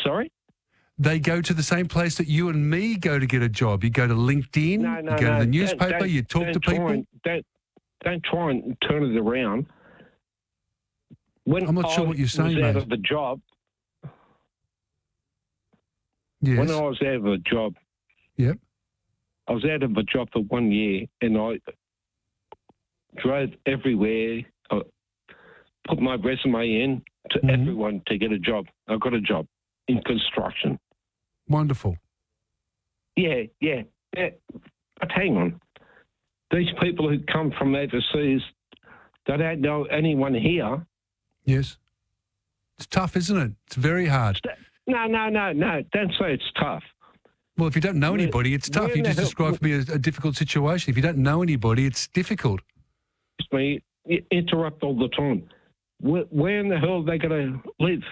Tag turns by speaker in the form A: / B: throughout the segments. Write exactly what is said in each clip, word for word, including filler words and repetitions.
A: Sorry?
B: They go to the same place that you and me go to get a job. You go to LinkedIn,
A: No, no,
B: you go
A: no.
B: to the
A: Don't-
B: newspaper,
A: don't-
B: you talk
A: don't
B: to
A: try
B: people.
A: And, don't, don't try and turn it around. When
B: I'm not sure
A: I
B: what you're saying,
A: was out
B: mate.
A: of a job,
B: Yes.
A: when I was out of a job,
B: Yep.
A: I was out of a job for one year, and I drove everywhere. I put my resume in to
B: Mhm.
A: everyone to get a job. I got a job in construction.
B: Wonderful.
A: Yeah, yeah, yeah. But hang on. These people who come from overseas, they don't know anyone here.
B: Yes. It's tough, isn't it? It's very hard.
A: No, no, no, no. Don't say it's tough.
B: Well, if you don't know
A: Where-
B: anybody, it's tough.
A: where
B: You
A: the
B: just
A: hell-
B: described for me a, a difficult situation. If you don't know anybody, it's difficult.
A: Me you interrupt all the time. Where, where in the hell are they going to live?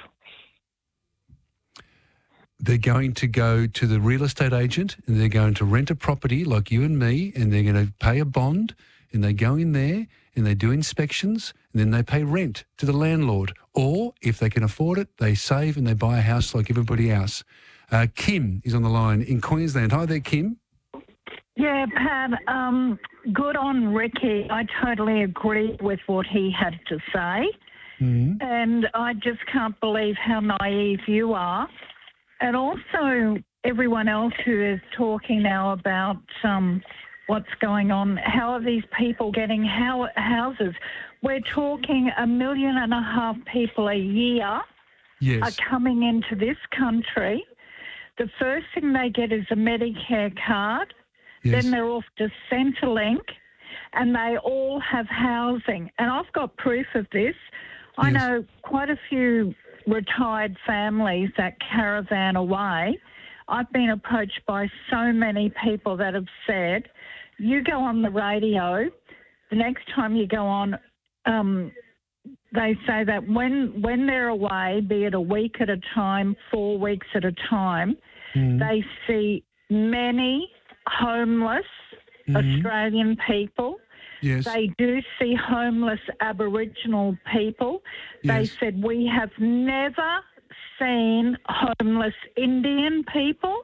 B: They're going to go to the real estate agent and they're going to rent a property like you and me, and they're going to pay a bond, and they go in there and they do inspections, and then they pay rent to the landlord. Or if they can afford it, they save and they buy a house like everybody else. Uh, Kim is on the line in Queensland. Hi there, Kim.
C: Yeah, Pat, um, good on Ricky. I totally agree with what he had to say.
B: Mm-hmm.
C: And I just can't believe how naive you are. And also everyone else who is talking now about um, what's going on. How are these people getting how- houses? We're talking a million and a half people a year
B: Yes.
C: are coming into this country. The first thing they get is a Medicare card.
B: Yes.
C: Then they're off to Centrelink, and they all have housing. And I've got proof of this. I
B: Yes.
C: know quite a few retired families that caravan away. I've been approached by so many people that have said, you go on the radio, the next time you go on, um, they say that when when they're away, be it a week at a time, four weeks at a time,
B: Mhm.
C: they see many homeless
B: Mhm.
C: Australian people.
B: Yes.
C: They do see homeless Aboriginal people. They
B: Yes.
C: said, we have never seen homeless Indian people,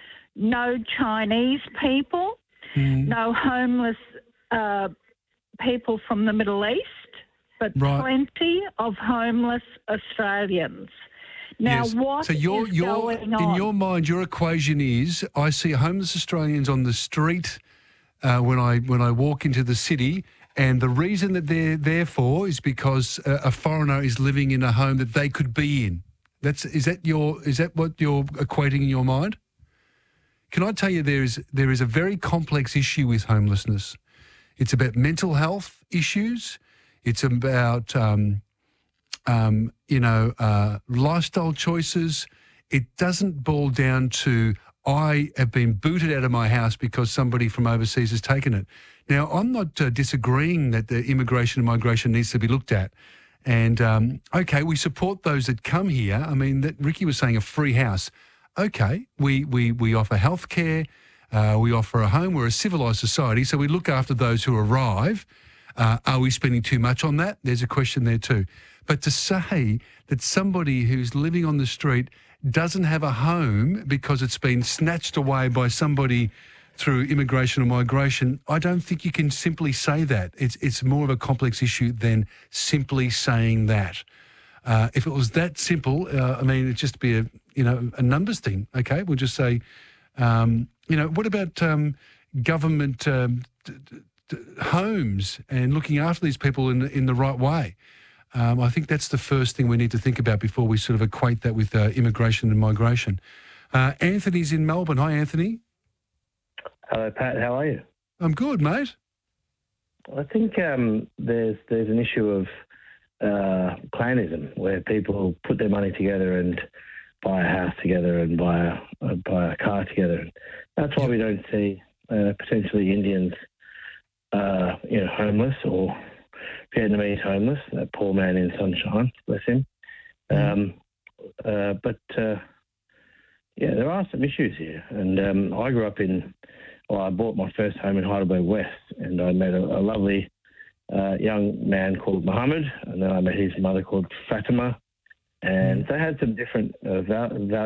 C: no Chinese people,
B: Mhm.
C: no homeless uh, people from the Middle East, but
B: Right.
C: plenty of homeless Australians. Now,
B: Yes.
C: what
B: so your,
C: is
B: your,
C: going
B: in
C: on?
B: your mind, your equation is: I see homeless Australians on the street uh, when I when I walk into the city, and the reason that they're there for is because a, a foreigner is living in a home that they could be in. That's is that your is that what you're equating in your mind? Can I tell you there is there is a very complex issue with homelessness. It's about mental health issues. It's about um, um, you know uh, lifestyle choices. It doesn't boil down to I have been booted out of my house because somebody from overseas has taken it. Now, I'm not uh, disagreeing that the immigration and migration needs to be looked at. And, um, okay, we support those that come here. I mean, that Ricky was saying a free house. Okay, we, we, we offer healthcare, uh, we offer a home. We're a civilised society, so we look after those who arrive. Uh, are we spending too much on that? There's a question there too. But to say that somebody who's living on the street doesn't have a home because it's been snatched away by somebody through immigration or migration, I don't think you can simply say that. It's it's more of a complex issue than simply saying that. Uh, if it was that simple, uh, I mean, it'd just be a you know a numbers thing. Okay, we'll just say, um, you know, what about um, government um, d- d- d- homes and looking after these people in in the right way? Um, I think that's the first thing we need to think about before we sort of equate that with uh, immigration and migration. Uh, Anthony's in Melbourne. Hi, Anthony.
D: Hello, Pat. How are you?
B: I'm good, mate.
D: I think um, there's there's an issue of uh, clanism where people put their money together and buy a house together and buy a, uh, buy a car together. That's why we don't see uh, potentially Indians, uh, you know, homeless or Vietnamese homeless. That poor man in sunshine, bless him. Um, uh, but uh, yeah, there are some issues here, and um, I grew up in. Well, I bought my first home in Heidelberg West, and I met a, a lovely uh, young man called Mohammed, and then I met his mother called Fatima, and they had some different uh, val- values.